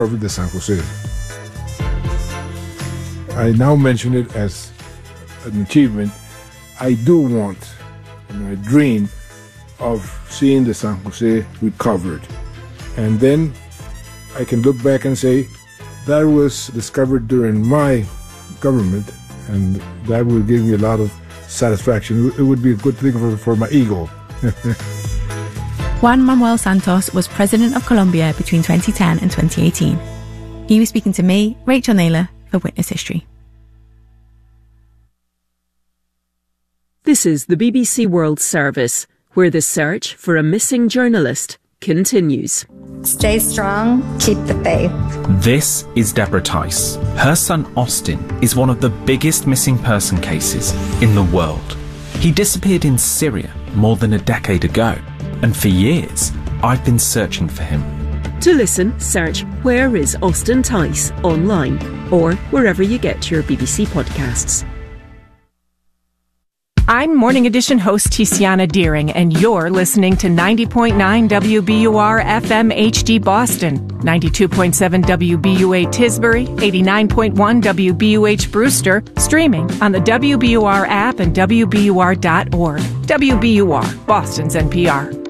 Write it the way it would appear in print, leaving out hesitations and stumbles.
Covered the San Jose. I now mention it as an achievement. I do want, and I dream of seeing the San Jose recovered. And then I can look back and say, that was discovered during my government, and that will give me a lot of satisfaction. It would be a good thing for my ego. Juan Manuel Santos was President of Colombia between 2010 and 2018. He was speaking to me, Rachel Naylor, for Witness History. This is the BBC World Service, where the search for a missing journalist continues. Stay strong, keep the faith. This is Deborah Tice. Her son Austin is one of the biggest missing person cases in the world. He disappeared in Syria more than a decade ago, and for years I've been searching for him. To listen, search Where is Austin Tice online or wherever you get your BBC podcasts. I'm Morning Edition host Tiziana Deering, and you're listening to 90.9 WBUR FM HD Boston, 92.7 WBUA Tisbury, 89.1 WBUH Brewster, streaming on the WBUR app and WBUR.org. WBUR, Boston's NPR.